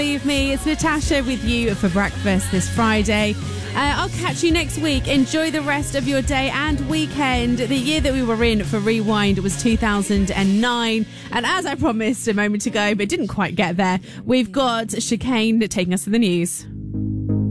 Leave me. It's Natasha with you for breakfast this Friday. I'll catch you next week. Enjoy the rest of your day and weekend. The year that we were in for Rewind was 2009. And as I promised a moment ago, but didn't quite get there, we've got Chicane taking us to the news.